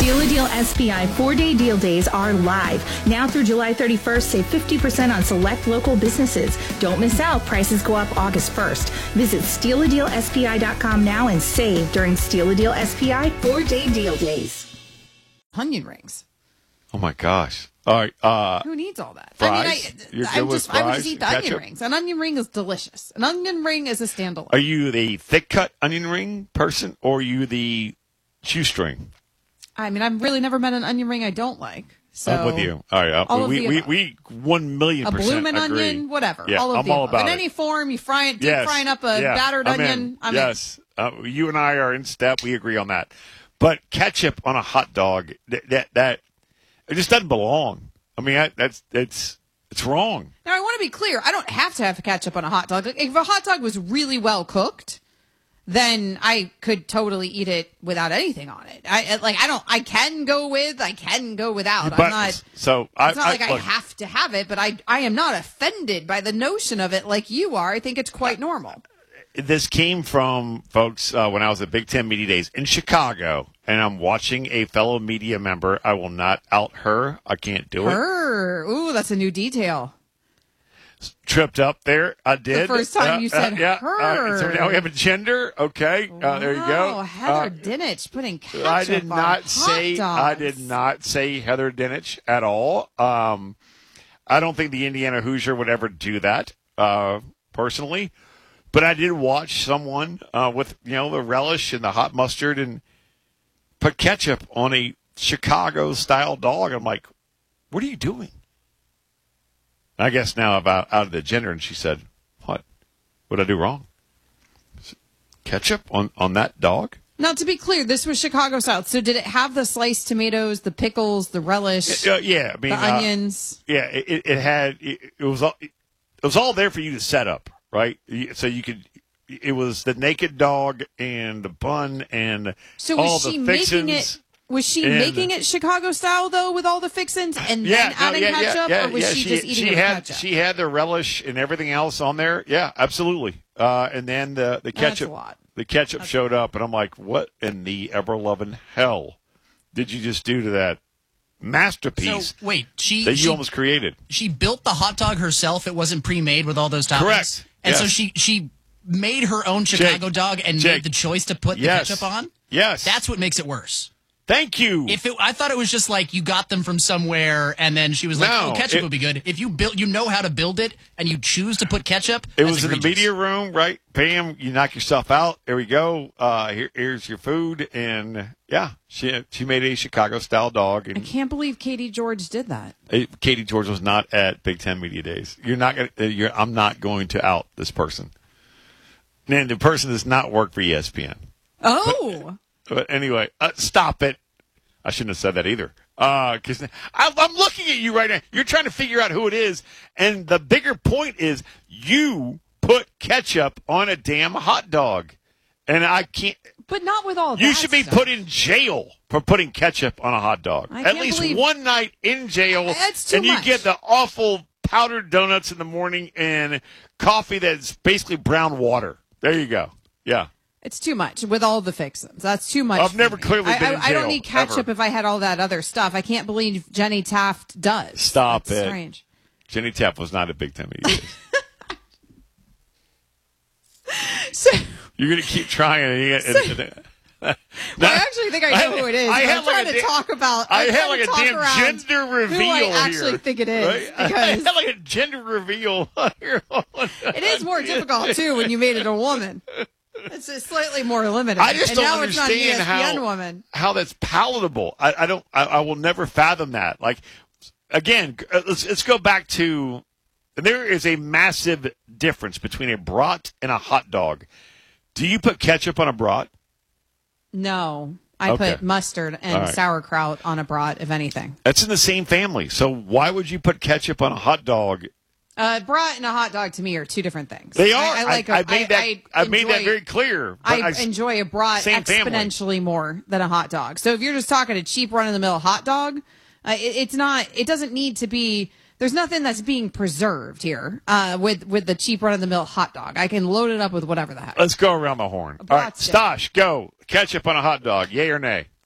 Steal a Deal SPI 4-day deal days are live. Now through July 31st, save 50% on select local businesses. Don't miss out. Prices go up August 1st. Visit StealADealSPI.com now and save during Steal a Deal SPI 4-day deal days. Onion rings. Oh, my gosh. All right. Who needs all that? Fries? I would just eat the onion rings. An onion ring is delicious. An onion ring is a standalone. Are you the thick-cut onion ring person, or are you the shoestring? I mean, I've really never met an onion ring I don't like. So I'm with you. All right. We 1,000,000% a bloomin' agree. onion, whatever. Yeah, all of I'm the all above. about In it. any form, you fry it, deep frying up a battered onion. Yes. You and I are in step. We agree on that. But ketchup on a hot dog, that it just doesn't belong. I mean, it's wrong. Now, I want to be clear. I don't have to have ketchup on a hot dog. Like, if a hot dog was really well cooked, then I could totally eat it without anything on it. I can go with, I can go without. But, I'm not. So it's not like I have to have it, but I am not offended by the notion of it like you are. I think it's quite normal. This came from folks when I was at Big Ten Media Days in Chicago, and I'm watching a fellow media member. I will not out her. I can't do it. Her. Ooh, that's a new detail. Tripped up there. I did. The first time you said her. So now we have a gender. Okay. There you go. Oh, Heather Dinich putting ketchup I did not on say. hot I dogs. did not say Heather Dinich at all. I don't think the Indiana Hoosier would ever do that personally, but I did watch someone with the relish and the hot mustard and put ketchup on a Chicago style dog. I'm like, what are you doing? I guess now I'm out of the gender, and she said, what? What did I do wrong? Ketchup on that dog? Now, to be clear, this was Chicago style. So did it have the sliced tomatoes, the pickles, the relish, Yeah, I mean, the onions? Yeah, it was all there for you to set up, right? So you could. It was the naked dog and the bun and So all was the she fixins. making it? Was she making it Chicago style though, with all the fixins and then adding ketchup, or was she just eating it with ketchup? She had the relish and everything else on there. Yeah, absolutely. And then the ketchup. That's a lot. The ketchup showed up, and I'm like, what in the ever-loving hell did you just do to that masterpiece So, wait, that you almost created? She built the hot dog herself. It wasn't pre-made with all those toppings. Correct. And Yes. so she made her own Chicago dog and made the choice to put the ketchup on? Yes. That's what makes it worse. Thank you. I thought it was just like you got them from somewhere and then she was like, No, ketchup would be good. If you know how to build it and you choose to put ketchup, It that's was in the egregious. media room, right? Bam, you knock yourself out. There we go. Here's your food. And, yeah, she made a Chicago-style dog. I And can't believe Katie George did that. Katie George was not at Big Ten Media Days. I'm not going to out this person. And the person does not work for ESPN. Oh. But anyway, stop it. I shouldn't have said that either. Because I'm looking at you right now. You're trying to figure out who it is. And the bigger point is you put ketchup on a damn hot dog. And I can't. But not with all that You should be stuff. put in jail for putting ketchup on a hot dog. I At can't least believe- one night in jail. That's too and you much. get the awful powdered donuts in the morning and coffee that's basically brown water. There you go. Yeah. It's too much with all the fixins. That's too much. I've for never me. clearly been in I don't jail, need ketchup ever. if I had all that other stuff. I can't believe Jenny Taft does. Stop That's it. Strange. Jenny Taft was not a Big Ten Media Days. So, You're going to keep trying. I actually think I know who it is. I'm trying to talk about. I I'm had trying like to a talk damn around gender reveal who I here. actually think it is, Right? I because had like a gender reveal here. it is more difficult too when you made it a woman. It's just slightly more limited. I just and don't now it's not an understand ESPN woman. how that's palatable. I will never fathom that. Like, again, let's go back to, there is a massive difference between a brat and a hot dog. Do you put ketchup on a brat? No, I Okay. put mustard and All right. sauerkraut on a brat, if anything. That's in the same family. So why would you put ketchup on a hot dog? Brat and a hot dog to me are two different things. They are. I like. I made that enjoy- very clear. But I enjoy a brat same family. exponentially more than a hot dog. So if you're just talking a cheap run-of-the-mill hot dog, it's not. It doesn't need to be. There's nothing that's being preserved here with the cheap run-of-the-mill hot dog. I can load it up with whatever the heck. Let's go around the horn. All right, brat stick. Stosh, go. Ketchup on a hot dog, yay or nay?